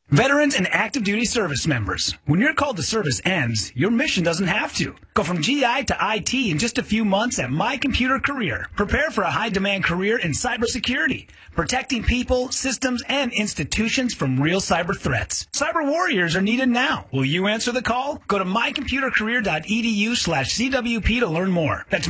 Veterans and active duty service members, when your call to service ends, your mission doesn't have to. Go from GI to IT in just a few months at My Computer Career. Prepare for a high-demand career in cybersecurity, protecting people, systems, and institutions from real cyber threats. Cyber warriors are needed now. Will you answer the call? Go to mycomputercareer.edu/CWP to learn more. That's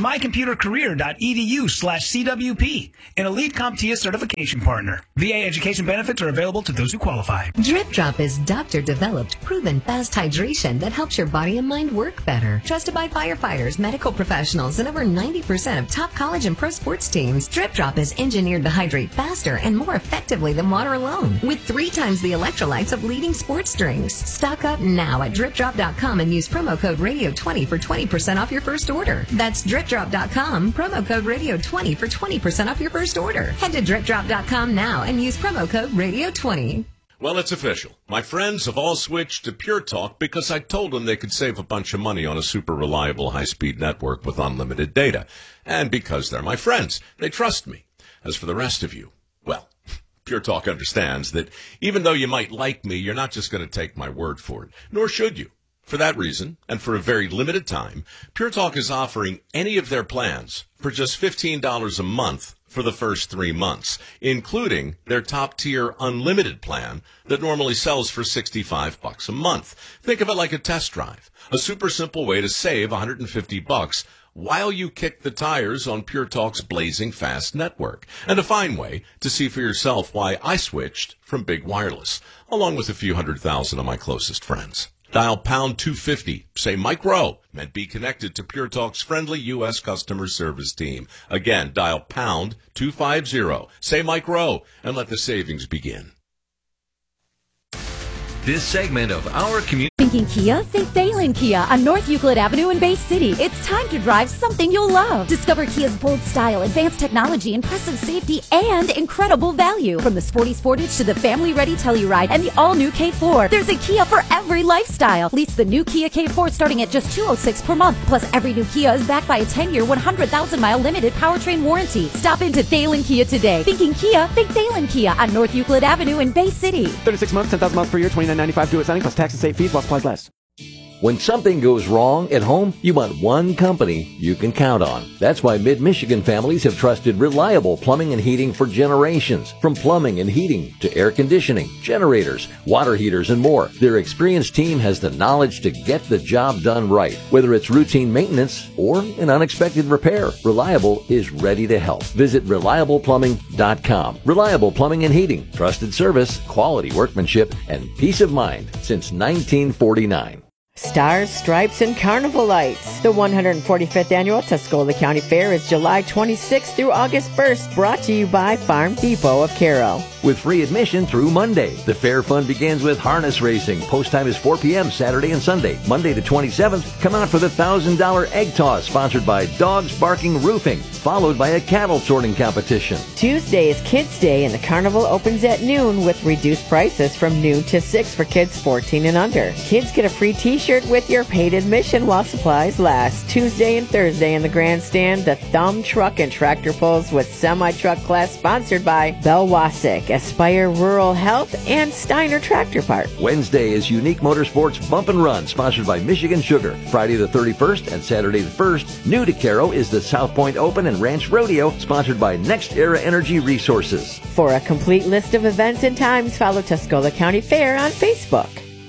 mycomputercareer.edu/CWP, an elite CompTIA certification partner. VA education benefits are available to those who qualify. Drip Drop is doctor-developed, proven fast hydration that helps your body and mind work better. Trusted by firefighters, medical professionals, and over 90% of top college and pro sports teams, Drip Drop is engineered to hydrate faster and more effectively than water alone, with 3 times the electrolytes of leading sports drinks. Stock up now at DripDrop.com and use promo code Radio20 for 20% off your first order. That's DripDrop.com, promo code Radio20 for 20% off your first order. Head to DripDrop.com now and use promo code Radio20. Well, it's official. My friends have all switched to Pure Talk because I told them they could save a bunch of money on a super reliable high-speed network with unlimited data. And because they're my friends, they trust me. As for the rest of you, well, Pure Talk understands that even though you might like me, you're not just going to take my word for it, nor should you. For that reason, and for a very limited time, Pure Talk is offering any of their plans for just $15 a month for the first 3 months, including their top-tier unlimited plan that normally sells for $65 a month. Think of it like a test drive, a super simple way to save $150 while you kick the tires on Pure Talk's blazing fast network, and a fine way to see for yourself why I switched from big wireless, along with a few 100,000 of my closest friends. Dial pound 250, say Mike Rowe, and be connected to Pure Talk's friendly U.S. customer service team. Again, dial pound 250, say Mike Rowe, and let the savings begin. This segment of our community. Thinking Kia? Think Thalen Kia on North Euclid Avenue in Bay City. It's time to drive something you'll love. Discover Kia's bold style, advanced technology, impressive safety, and incredible value. From the sporty Sportage to the family-ready Telluride and the all-new K4. There's a Kia for every lifestyle. Lease the new Kia K4 starting at just $206 per month. Plus, every new Kia is backed by a 10-year, 100,000-mile limited powertrain warranty. Stop into Thalen Kia today. Thinking Kia? Think Thalen Kia on North Euclid Avenue in Bay City. 36 months, 10,000 miles per year, $29.95 due at signing plus tax and state fees while supplies last. When something goes wrong at home, you want one company you can count on. That's why Mid-Michigan families have trusted reliable plumbing and heating for generations. From plumbing and heating to air conditioning, generators, water heaters, and more. Their experienced team has the knowledge to get the job done right. Whether it's routine maintenance or an unexpected repair, Reliable is ready to help. Visit ReliablePlumbing.com. Reliable Plumbing and Heating. Trusted service, quality workmanship, and peace of mind since 1949. Stars, Stripes, and Carnival Lights. The 145th Annual Tuscola County Fair is July 26th through August 1st, brought to you by Farm Depot of Carroll. With free admission through Monday. The fair fun begins with harness racing. Post time is 4 p.m. Saturday and Sunday. Monday the 27th, come out for the $1,000 egg toss sponsored by Dogs Barking Roofing, followed by a cattle sorting competition. Tuesday is Kids Day, and the carnival opens at noon with reduced prices from noon to 6 for kids 14 and under. Kids get a free t-shirt with your paid admission while supplies last. Tuesday and Thursday in the grandstand, the Thumb Truck and Tractor Pulls with Semi-Truck class sponsored by Bell Wassick, Aspire Rural Health, and Steiner Tractor Park. Wednesday is Unique Motorsports Bump and Run, sponsored by Michigan Sugar. Friday the 31st and Saturday the 1st, new to Caro is the South Point Open and Ranch Rodeo, sponsored by Next Era Energy Resources. For a complete list of events and times, follow Tuscola County Fair on Facebook.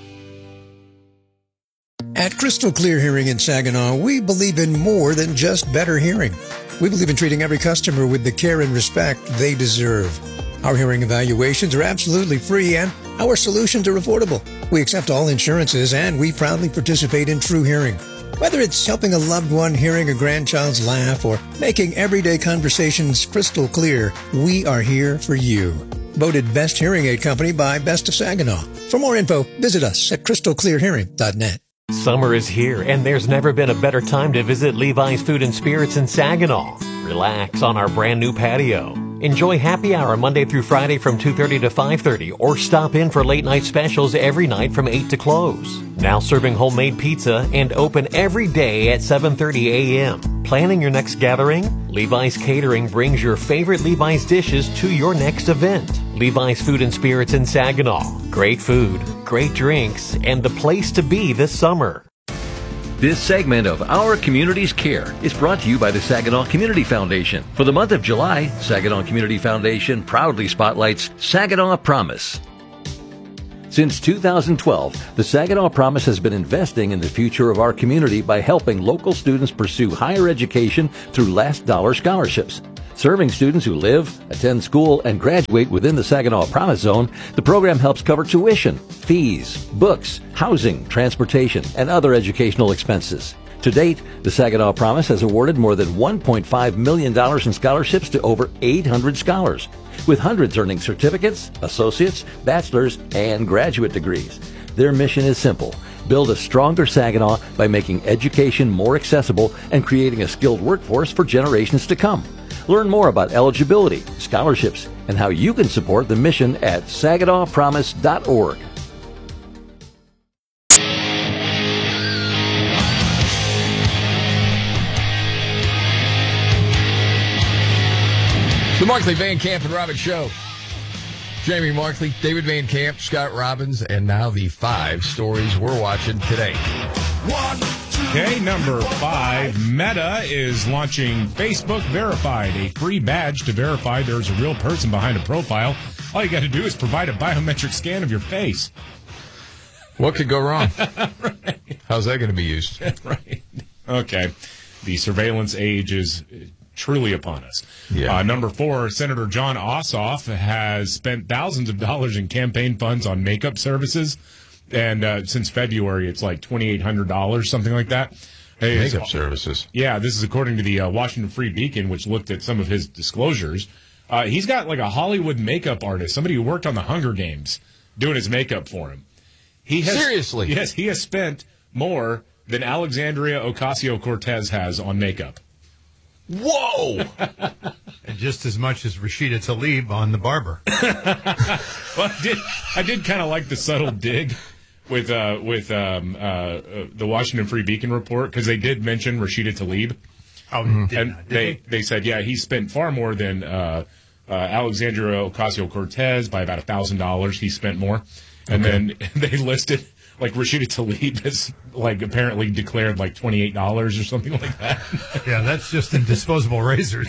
At Crystal Clear Hearing in Saginaw, we believe in more than just better hearing. We believe in treating every customer with the care and respect they deserve. Our hearing evaluations are absolutely free and our solutions are affordable. We accept all insurances and we proudly participate in True Hearing. Whether it's helping a loved one hearing a grandchild's laugh or making everyday conversations crystal clear, we are here for you. Voted Best Hearing Aid Company by Best of Saginaw. For more info, visit us at crystalclearhearing.net. Summer is here, and there's never been a better time to visit Levi's Food and Spirits in Saginaw. Relax on our brand new patio. Enjoy happy hour Monday through Friday from 2:30 to 5:30, or stop in for late night specials every night from 8 to close. Now serving homemade pizza and open every day at 7:30 a.m. Planning your next gathering? Levi's Catering brings your favorite Levi's dishes to your next event. Levi's Food and Spirits in Saginaw. Great food, great drinks, and the place to be this summer. This segment of Our Community's Care is brought to you by the Saginaw Community Foundation. For the month of July, Saginaw Community Foundation proudly spotlights Saginaw Promise. Since 2012, the Saginaw Promise has been investing in the future of our community by helping local students pursue higher education through last dollar scholarships. Serving students who live, attend school, and graduate within the Saginaw Promise Zone, the program helps cover tuition, fees, books, housing, transportation, and other educational expenses. To date, the Saginaw Promise has awarded more than $1.5 million in scholarships to over 800 scholars, with hundreds earning certificates, associates, bachelor's, and graduate degrees. Their mission is simple: build a stronger Saginaw by making education more accessible and creating a skilled workforce for generations to come. Learn more about eligibility, scholarships, and how you can support the mission at saginawpromise.org. The Markley, Van Camp, and Robbins Show. Jamie Markley, David Van Camp, Scott Robbins, and now the 5 stories we're watching today. Okay, number 5. Meta is launching Facebook Verified, a free badge to verify there's a real person behind a profile. All you got to do is provide a biometric scan of your face. What could go wrong? Right. How's that going to be used? Right. Okay. The surveillance age is truly upon us. Yeah. Number 4, Senator John Ossoff has spent thousands of dollars in campaign funds on makeup services. And since February, it's like $2,800, something like that. Makeup services. Yeah, this is according to the Washington Free Beacon, which looked at some of his disclosures. He's got like a Hollywood makeup artist, somebody who worked on the Hunger Games, doing his makeup for him. Seriously? Yes, he has spent more than Alexandria Ocasio-Cortez has on makeup. Whoa! And just as much as Rashida Tlaib on the barber. Well, I did kind of like the subtle dig with the Washington Free Beacon report, because they did mention Rashida Tlaib. Oh, and they said, yeah, he spent far more than Alexandria Ocasio-Cortez by about $1,000. He spent more. And then they listed, like, Rashida Tlaib is, like, apparently declared, like, $28 or something like that. Yeah, that's just in disposable razors.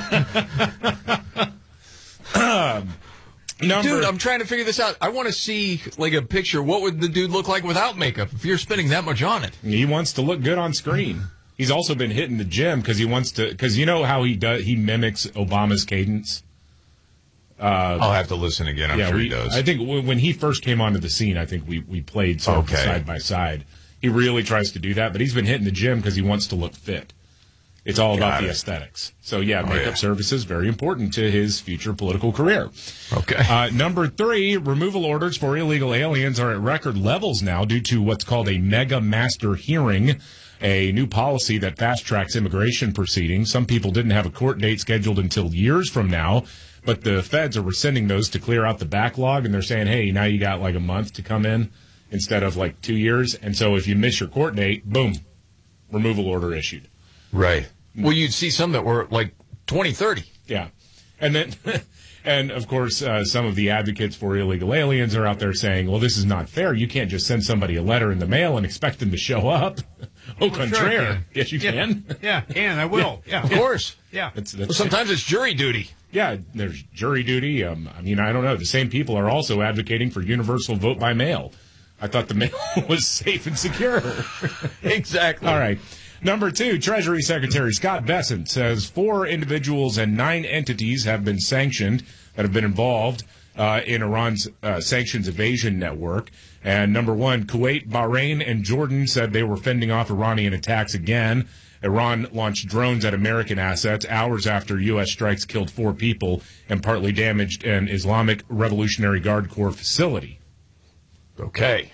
Dude, I'm trying to figure this out. I want to see, like, a picture. What would the dude look like without makeup if you're spending that much on it? He wants to look good on screen. He's also been hitting the gym because he wants to, because you know how he mimics Obama's cadence? I'll have to listen again. I'm sure he does. I think when he first came onto the scene, I think we played sort of side by side. He really tries to do that, but he's been hitting the gym because he wants to look fit. It's all about the aesthetics. So, makeup services, very important to his future political career. Okay. Number 3, removal orders for illegal aliens are at record levels now due to what's called a mega master hearing, a new policy that fast-tracks immigration proceedings. Some people didn't have a court date scheduled until years from now, but the feds are rescinding those to clear out the backlog, and they're saying, hey, now you got like a month to come in instead of like 2 years. And so if you miss your court date, boom, removal order issued. Right. Well, you'd see some that were like 2030. Yeah. And then, and of course, some of the advocates for illegal aliens are out there saying, well, this is not fair. You can't just send somebody a letter in the mail and expect them to show up. Au contraire. Sure, yes, you can. Yeah, I will. Yeah. Of course. Yeah. Well, sometimes it's jury duty. Yeah, there's jury duty. I mean, I don't know. The same people are also advocating for universal vote by mail. I thought the mail was safe and secure. Exactly. All right. Number 2, Treasury Secretary Scott Bessent says 4 individuals and 9 entities have been sanctioned that have been involved in Iran's sanctions evasion network. And number 1, Kuwait, Bahrain, and Jordan said they were fending off Iranian attacks again. Iran launched drones at American assets hours after U.S. strikes killed 4 people and partly damaged an Islamic Revolutionary Guard Corps facility. Okay.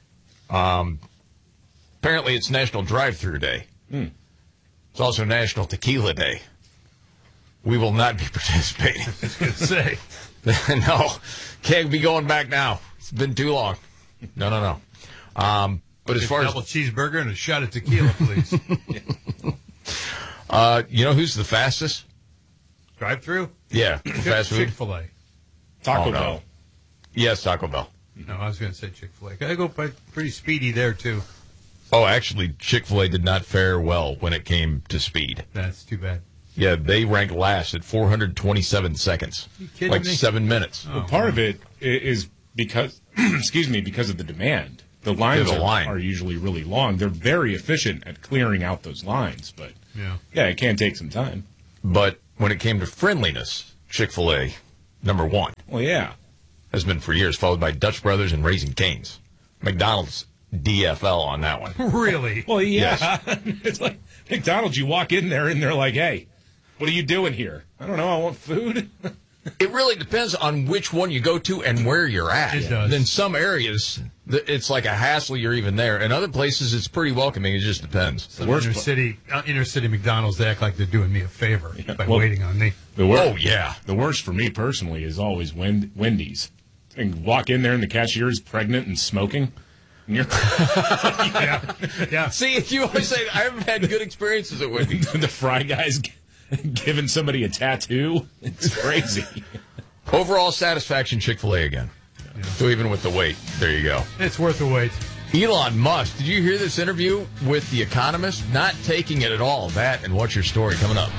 Apparently it's National Drive-Thru Day. It's also National Tequila Day. We will not be participating. I was going to say. No. Can't be going back now. It's been too long. No. But as far as double cheeseburger and a shot of tequila, please. You know who's the fastest? Drive-through? Yeah, fast food. Chick-fil-A. Taco no. Bell. Yes, Taco Bell. No, I was going to say Chick-fil-A. I go pretty speedy there, too. Oh, actually, Chick-fil-A did not fare well when it came to speed. That's too bad. Yeah, they ranked last at 427 seconds. Are you kidding like me? 7 minutes. Well, part of it is because, because of the demand. The lines are usually really long. They're very efficient at clearing out those lines, but yeah, it can take some time. But when it came to friendliness, Chick-fil-A, number one. Well, yeah. Has been for years, followed by Dutch Brothers and Raising Cane's. McDonald's DFL on that one. Really? Well, yeah. Yes. It's like McDonald's, you walk in there and they're like, hey, what are you doing here? I don't know, I want food. It really depends on which one you go to and where you're at. It does. In some areas, it's like a hassle you're even there. In other places, it's pretty welcoming. It just depends. Some inner city McDonald's, they act like they're doing me a favor by waiting on me. The worst for me personally is always Wendy's. And walk in there and the cashier is pregnant and smoking. And you're yeah. See, you always say, I haven't had good experiences at Wendy's. The fry guy's giving somebody a tattoo. It's crazy. Overall satisfaction, Chick-fil-A again. Yeah. So even with the wait, there you go. It's worth the wait. Elon Musk, did you hear this interview with The Economist? Not taking it at all. That and what's your story coming up?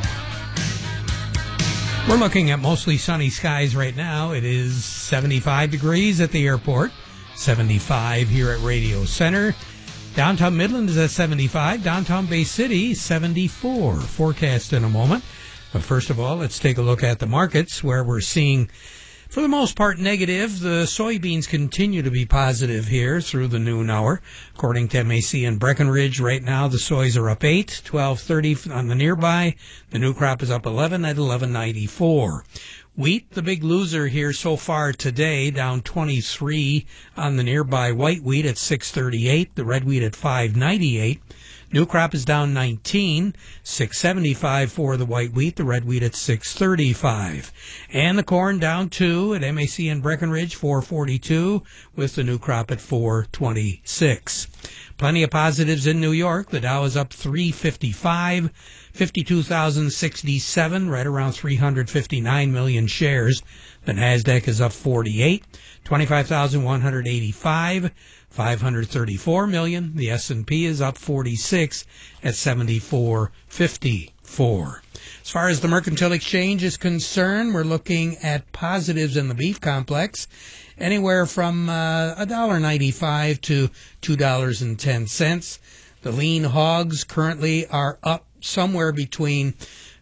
We're looking at mostly sunny skies right now. It is 75 degrees at the airport, 75 here at Radio Center. Downtown Midland is at 75. Downtown Bay City, 74. Forecast in a moment. But first of all, let's take a look at the markets where we're seeing, for the most part, negative. The soybeans continue to be positive here through the noon hour. According to MAC and Breckenridge, right now the soys are up 8, 12.30 on the nearby. The new crop is up 11 at 11.94. Wheat, the big loser here so far today, down 23 on the nearby white wheat at 6.38, the red wheat at 5.98. New crop is down 19, 6.75 for the white wheat, the red wheat at 6.35. And the corn down 2 at MAC and Breckenridge, 4.42, with the new crop at 4.26. Plenty of positives in New York. The Dow is up 355, 52,067, right around 359 million shares. The Nasdaq is up 48, 25,185, 534 million. The S&P is up 46 at 74.54. As far as the Mercantile Exchange is concerned, we're looking at positives in the beef complex, anywhere from $1.95 to $2.10. The lean hogs currently are up somewhere between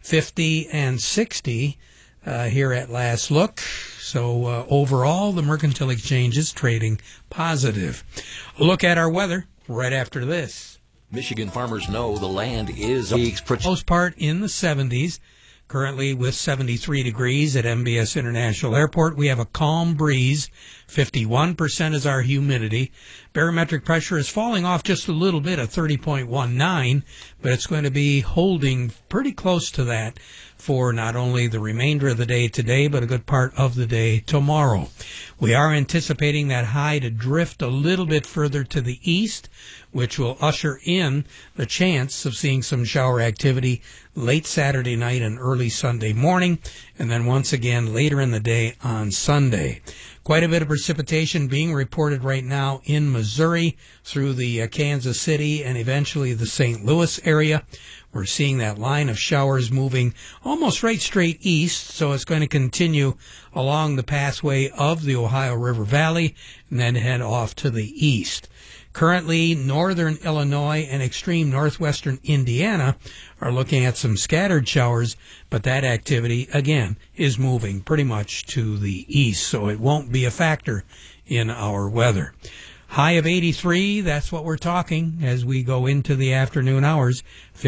50 and 60 here at last look. So overall, the Mercantile Exchange is trading positive. A look at our weather right after this. Michigan farmers know the land is for the most part in the 70s. Currently with 73 degrees at MBS International Airport. We have a calm breeze. 51% is our humidity. Barometric pressure is falling off just a little bit at 30.19, but it's going to be holding pretty close to that for not only the remainder of the day today, but a good part of the day tomorrow. We are anticipating that high to drift a little bit further to the east, which will usher in the chance of seeing some shower activity late Saturday night and early Sunday morning, and then once again later in the day on Sunday. Quite a bit of precipitation being reported right now in Missouri through the Kansas City and eventually the St. Louis area. We're seeing that line of showers moving almost right straight east, so it's going to continue along the pathway of the Ohio River Valley and then head off to the east. Currently, northern Illinois and extreme northwestern Indiana are looking at some scattered showers, but that activity, again, is moving pretty much to the east, so it won't be a factor in our weather. High of 83, that's what we're talking as we go into the afternoon hours.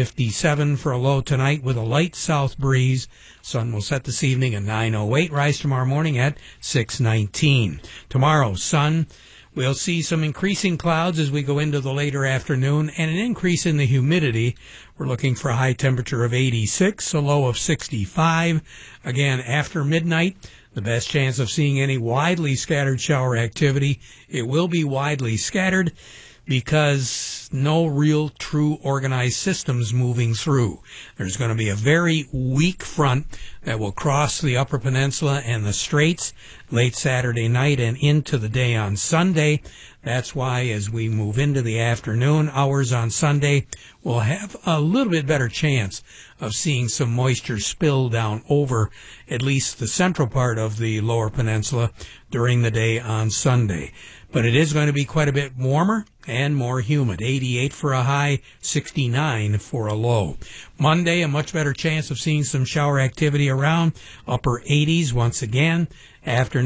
57 for a low tonight with a light south breeze. Sun will set this evening at 9:08, rise tomorrow morning at 6:19. Tomorrow, sun. We'll see some increasing clouds as we go into the later afternoon and an increase in the humidity. We're looking for a high temperature of 86, a low of 65. Again, after midnight, the best chance of seeing any widely scattered shower activity. It will be widely scattered because with no real true organized systems moving through. There's going to be a very weak front that will cross the Upper Peninsula and the Straits late Saturday night and into the day on Sunday. That's why as we move into the afternoon hours on Sunday, we'll have a little bit better chance of seeing some moisture spill down over at least the central part of the Lower Peninsula during the day on Sunday. But it is going to be quite a bit warmer and more humid. 88 for a high, 69 for a low. Monday, a much better chance of seeing some shower activity around. Upper 80s once again. Afternoon.